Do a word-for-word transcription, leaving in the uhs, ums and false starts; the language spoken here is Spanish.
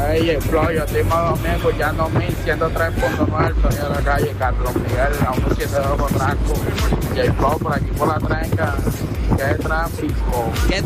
Hey, el flow, yo estoy más domingo, ya no mil ciento tres punto nueve, estoy en la calle Carlos Miguel, a uno setenta y dos con Ranco. Y el flow por aquí por la trenca, que es tráfico. ¿Qué